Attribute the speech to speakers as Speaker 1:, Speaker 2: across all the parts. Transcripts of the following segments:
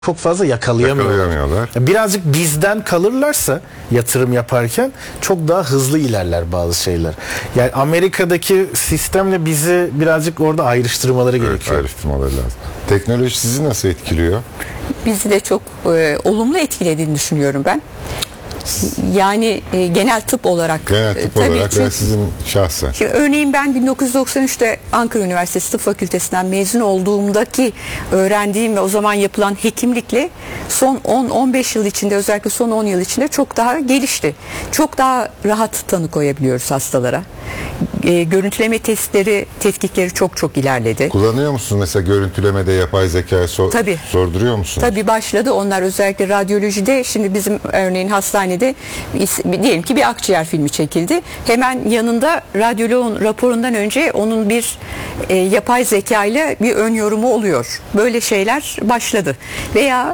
Speaker 1: çok fazla yakalayamıyorlar. Birazcık bizden kalırlarsa yatırım yaparken çok daha hızlı ilerler bazı şeyler. Yani Amerika'daki sistemle bizi birazcık orada ayrıştırmaları gerekiyor.
Speaker 2: Ayrıştırmaları lazım. Teknoloji sizi nasıl etkiliyor?
Speaker 3: Bizi de çok olumlu etkilediğini düşünüyorum ben. Yani genel tıp olarak.
Speaker 2: Genel tıp olarak ve sizin şahsen.
Speaker 3: Örneğin ben 1993'te Ankara Üniversitesi Tıp Fakültesinden mezun olduğumdaki öğrendiğim ve o zaman yapılan hekimlikle son 10-15 yıl içinde, özellikle son 10 yıl içinde çok daha gelişti. Çok daha rahat tanı koyabiliyoruz hastalara. Görüntüleme testleri, tetkikleri çok ilerledi.
Speaker 2: Kullanıyor musunuz mesela görüntülemede yapay zekayı sorduruyor musunuz?
Speaker 3: Tabii başladı. Onlar özellikle radyolojide, şimdi bizim örneğin hastanede diyelim ki bir akciğer filmi çekildi. Hemen yanında radyoloğun raporundan önce onun bir yapay zeka ile bir ön yorumu oluyor. Böyle şeyler başladı. Veya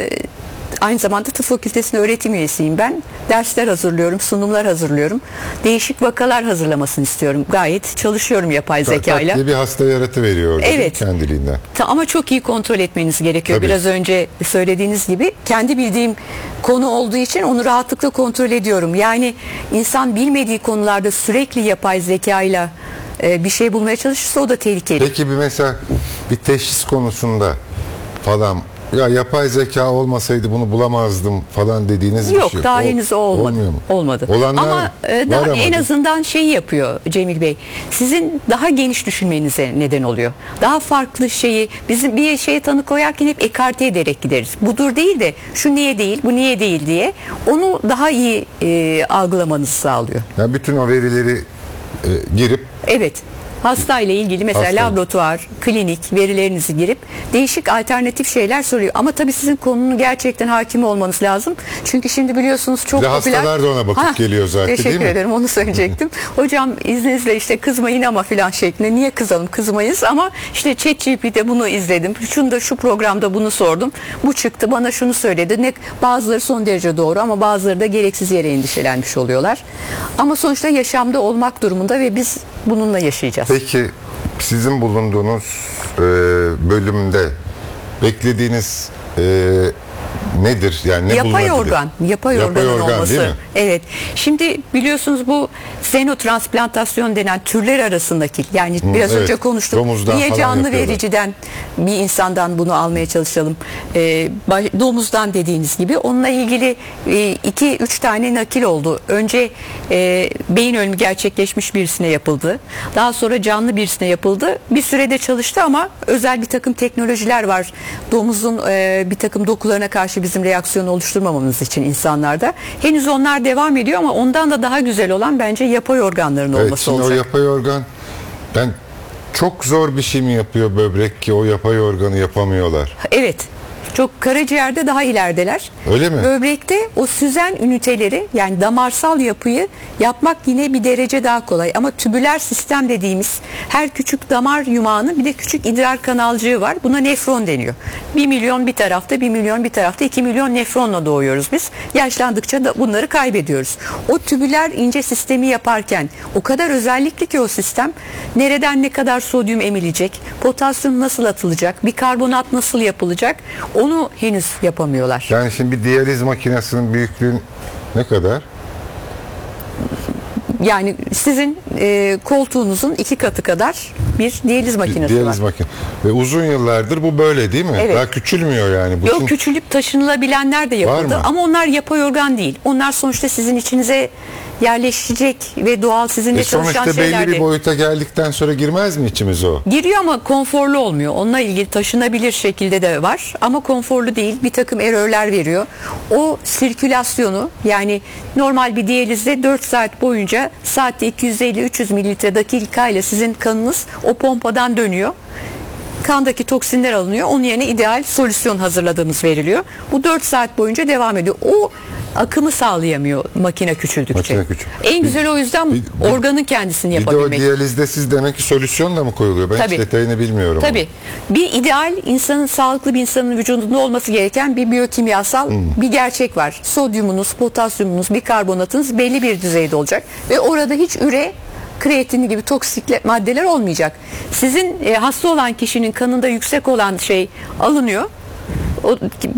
Speaker 3: aynı zamanda tıp fakültesinde öğretim üyesiyim ben. Dersler hazırlıyorum, sunumlar hazırlıyorum. Değişik vakalar hazırlamasını istiyorum. Gayet çalışıyorum yapay zekayla.
Speaker 2: Bir hasta yaratıveriyor kendiliğinden.
Speaker 3: Ama çok iyi kontrol etmeniz gerekiyor.
Speaker 2: Tabii.
Speaker 3: Biraz önce söylediğiniz gibi kendi bildiğim konu olduğu için onu rahatlıkla kontrol ediyorum. Yani insan bilmediği konularda sürekli yapay zekayla bir şey bulmaya çalışırsa o da tehlikeli.
Speaker 2: Peki mesela bir teşhis konusunda falan, ya yapay zeka olmasaydı bunu bulamazdım falan dediğiniz bir şey.
Speaker 3: Yok, daha henüz olmadı.
Speaker 2: Olmuyor mu?
Speaker 3: Olmadı.
Speaker 2: Olanlar
Speaker 3: ama en azından şeyi yapıyor Cemil Bey. Sizin daha geniş düşünmenize neden oluyor. Daha farklı şeyi, bizim bir şeye tanı koyarken hep ekarte ederek gideriz. Budur değil de şu niye değil, bu niye değil diye onu daha iyi algılamanızı sağlıyor.
Speaker 2: Yani bütün o verileri girip
Speaker 3: hasta ile ilgili mesela laboratuvar, klinik verilerinizi girip değişik alternatif şeyler soruyor. Ama tabii sizin konunun gerçekten hakim olmanız lazım. Çünkü şimdi biliyorsunuz çok popüler.
Speaker 2: Hastalar da ona bakıp geliyor zaten, değil mi?
Speaker 3: Teşekkür ederim, onu söyleyecektim. Hocam izninizle işte kızmayın ama filan şeklinde. Niye kızalım, kızmayız ama işte ChatGPT'de bunu izledim. Şunu da şu programda bunu sordum. Bu çıktı, bana şunu söyledi. Bazıları son derece doğru ama bazıları da gereksiz yere endişelenmiş oluyorlar. Ama sonuçta yaşamda olmak durumunda ve biz bununla yaşayacağız.
Speaker 2: Peki sizin bulunduğunuz bölümde beklediğiniz nedir? Yani ne
Speaker 3: yapay organ olması.
Speaker 2: Değil mi?
Speaker 3: Evet. Şimdi biliyorsunuz bu xenotransplantasyon denen türler arasındaki, yani biraz önce konuştuk.
Speaker 2: Domuzdan
Speaker 3: niye canlı
Speaker 2: yapıyorlar.
Speaker 3: vericiden bir insandan bunu almaya çalışalım? Domuzdan dediğiniz gibi onunla ilgili 2-3 tane nakil oldu. Önce beyin ölümü gerçekleşmiş birisine yapıldı. Daha sonra canlı birisine yapıldı. Bir sürede çalıştı ama özel bir takım teknolojiler var. Domuzun bir takım dokularına karşı bizim reaksiyon oluşturmamamız için insanlarda. Henüz onlar devam ediyor ama ondan da daha güzel olan bence yapay organların olması olacak.
Speaker 2: O yapay organ, çok zor bir şey mi yapıyor böbrek ki o yapay organı yapamıyorlar?
Speaker 3: Evet. Çok karaciğerde daha ilerideler.
Speaker 2: Öyle mi?
Speaker 3: Böbrekte o süzen üniteleri, yani damarsal yapıyı yapmak yine bir derece daha kolay. Ama tübüler sistem dediğimiz her küçük damar yumağının bir de küçük idrar kanalcığı var. Buna nefron deniyor. 1 milyon bir tarafta, 1 milyon bir tarafta, 2 milyon nefronla doğuyoruz biz. Yaşlandıkça da bunları kaybediyoruz. O tübüler ince sistemi yaparken o kadar özellikli ki o sistem, nereden ne kadar sodyum emilecek, potasyum nasıl atılacak, bikarbonat nasıl yapılacak, onu henüz yapamıyorlar.
Speaker 2: Yani şimdi bir diyaliz makinesinin büyüklüğü ne kadar?
Speaker 3: Yani sizin koltuğunuzun 2 katı kadar bir diyaliz makinesi var.
Speaker 2: Ve uzun yıllardır bu böyle, değil mi?
Speaker 3: Evet.
Speaker 2: Daha küçülmüyor yani.
Speaker 3: Yok, küçülüp taşınılabilenler de yapıldı ama onlar yapay organ değil. Onlar sonuçta sizin içinize yerleşecek ve doğal sizinle çalışan şeyler
Speaker 2: sonuçta belli
Speaker 3: de.
Speaker 2: bir boyuta geldikten sonra girmez mi içimize o?
Speaker 3: Giriyor ama konforlu olmuyor. Onunla ilgili taşınabilir şekilde de var ama konforlu değil. Bir takım error'ler veriyor. O sirkülasyonu, yani normal bir diyalizde 4 saat boyunca saatte 250-300 mililitre dakikayla sizin kanınız o pompadan dönüyor. Kandaki toksinler alınıyor. Onun yerine ideal solüsyon hazırladığımız veriliyor. Bu 4 saat boyunca devam ediyor. O akımı sağlayamıyor makine küçüldükçe. En güzel o yüzden organın kendisini yapabilmek.
Speaker 2: Bir de o diyalizde siz demek ki solüsyon da mı koyuluyor? Ben hiç detayını bilmiyorum.
Speaker 3: Tabii. Bir ideal insanın, sağlıklı bir insanın vücudunda olması gereken bir biyokimyasal bir gerçek var. Sodyumunuz, potasyumunuz, bikarbonatınız belli bir düzeyde olacak ve orada hiç kreatini gibi toksik maddeler olmayacak. Sizin hasta olan kişinin kanında yüksek olan şey alınıyor. O